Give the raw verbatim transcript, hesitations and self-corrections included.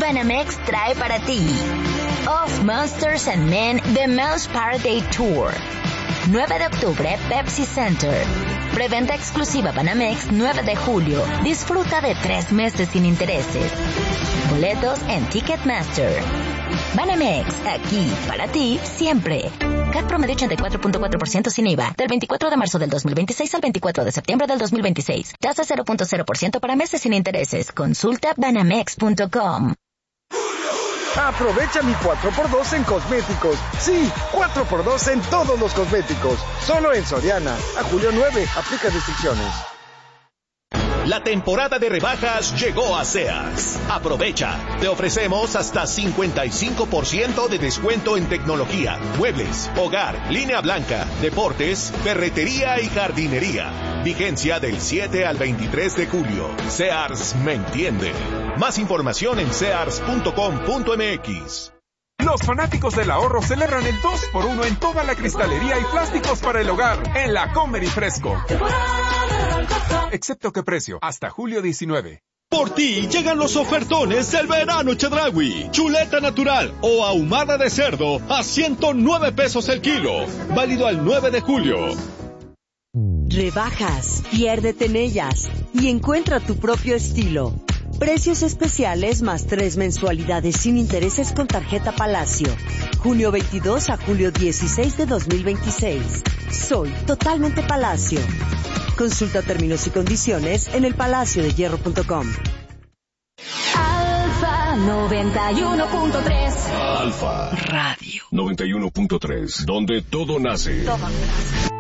Banamex trae para ti Of Monsters and Men The Mouse Party Tour. nueve de octubre, Pepsi Center. Preventa exclusiva Banamex, nueve de julio. Disfruta de tres meses sin intereses. Boletos en Ticketmaster. Banamex, aquí para ti siempre. C A T promedio ochenta y cuatro punto cuatro por ciento sin I V A. Del veinticuatro de marzo del dos mil veintiséis al veinticuatro de septiembre del dos mil veintiséis. Tasa cero punto cero por ciento para meses sin intereses. Consulta banamex punto com. Aprovecha mi cuatro por dos en cosméticos. Sí, cuatro por dos en todos los cosméticos. Solo en Soriana. A julio nueve. Aplica restricciones. La temporada de rebajas llegó a Sears. Aprovecha. Te ofrecemos hasta cincuenta y cinco por ciento de descuento en tecnología, muebles, hogar, línea blanca, deportes, ferretería y jardinería. Vigencia del siete al veintitrés de julio. Sears me entiende. Más información en sears punto com punto m x. Los fanáticos del ahorro celebran el dos por uno en toda la cristalería y plásticos para el hogar en la Comer y Fresco. Excepto que precio, hasta julio diecinueve. Por ti llegan los ofertones del verano Chedraui. Chuleta natural o ahumada de cerdo a ciento nueve pesos el kilo. Válido al nueve de julio. Rebajas, piérdete en ellas y encuentra tu propio estilo. Precios especiales más tres mensualidades sin intereses con tarjeta Palacio. Junio veintidós a julio dieciséis de dos mil veintiséis. Soy totalmente Palacio. Consulta términos y condiciones en el palacio de hierro punto com. Alfa noventa y uno punto tres. Alfa Radio noventa y uno punto tres, donde todo nace. Todo nace.